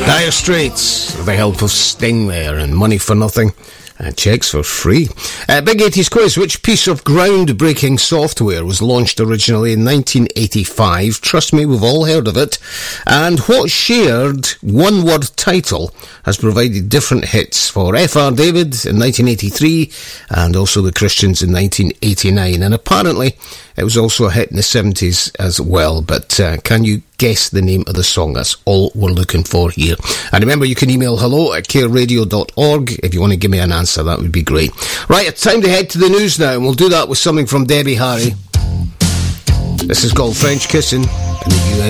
Dire Straits, with the help of Sting there, and Money for Nothing. Checks for free. Big 80s quiz. Which piece of groundbreaking software was launched originally in 1985? Trust me, we've all heard of it. And what shared one-word title has provided different hits for F.R. David in 1983 and also the Christians in 1989? And apparently it was also a hit in the 70s as well. But can you guess the name of the song? That's all we're looking for here. And remember, you can email hello@careradio.org if you want to give me an answer. That would be great. Right, it's time to head to the news now, and we'll do that with something from Debbie Harry. This is called French Kissing in the US.